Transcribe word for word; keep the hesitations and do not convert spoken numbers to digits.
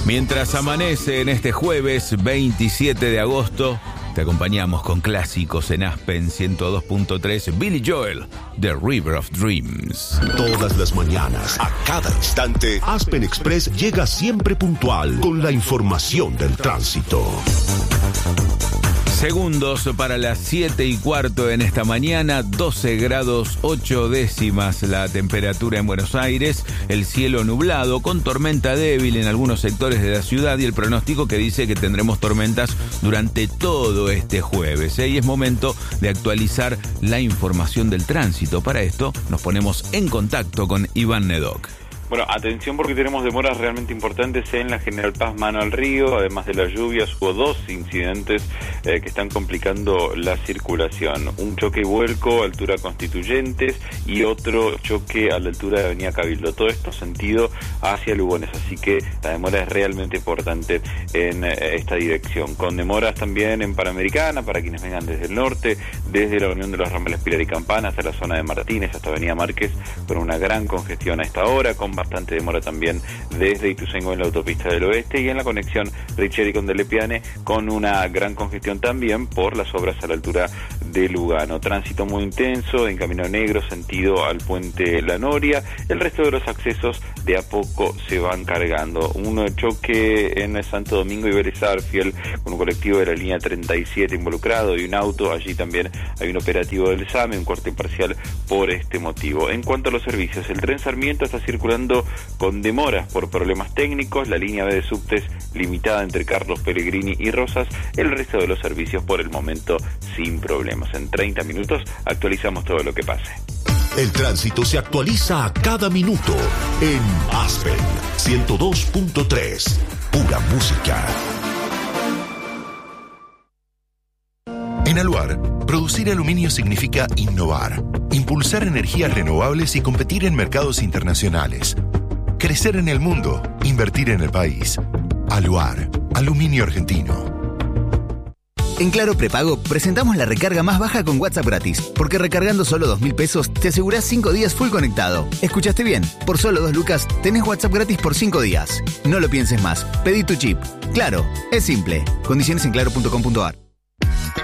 Mientras amanece en este jueves veintisiete de agosto, te acompañamos con clásicos en Aspen ciento dos punto tres, Billy Joel, The River of Dreams. Todas las mañanas, a cada instante, Aspen Express llega siempre puntual con la información del tránsito. Segundos para las siete y cuarto en esta mañana, doce grados ocho décimas la temperatura en Buenos Aires, el cielo nublado con tormenta débil en algunos sectores de la ciudad y el pronóstico que dice que tendremos tormentas durante todo este jueves, ¿eh? Y es momento de actualizar la información del tránsito. Para esto nos ponemos en contacto con Iván Nedoc. Bueno, atención porque tenemos demoras realmente importantes en la General Paz mano al río. Además de las lluvias, hubo dos incidentes eh, que están complicando la circulación. Un choque y vuelco a altura Constituyentes y otro choque a la altura de Avenida Cabildo. Todo esto sentido hacia Lugones, así que la demora es realmente importante en eh, esta dirección. Con demoras también en Panamericana, para quienes vengan desde el norte, desde la Unión de los Ramales Pilar y Campana hasta la zona de Martínez, hasta Avenida Márquez, con una gran congestión a esta hora, con bastante demora también desde Ituzaingó en la autopista del oeste y en la conexión Richeri con Delepiane, con una gran congestión también por las obras a la altura de Lugano. Tránsito muy intenso en Camino Negro sentido al puente La Noria. El resto de los accesos de a poco se van cargando. Un choque en Santo Domingo y Vélez Arfiel con un colectivo de la línea treinta y siete involucrado y un auto. Allí también hay un operativo del SAME, un corte parcial por este motivo. En cuanto a los servicios, el tren Sarmiento está circulando con demoras por problemas técnicos, la línea B de subtes limitada entre Carlos Pellegrini y Rosas, el resto de los servicios por el momento sin problemas. En treinta minutos actualizamos todo lo que pase. El tránsito se actualiza a cada minuto en Aspen ciento dos punto tres, pura música. En Aluar, producir aluminio significa innovar, impulsar energías renovables y competir en mercados internacionales. Crecer en el mundo, invertir en el país. Aluar, aluminio argentino. En Claro Prepago presentamos la recarga más baja con WhatsApp gratis, porque recargando solo dos mil pesos te asegurás cinco días full conectado. ¿Escuchaste bien? Por solo dos lucas tenés WhatsApp gratis por cinco días. No lo pienses más, pedí tu chip. Claro, es simple. Condiciones en claro punto com punto ar.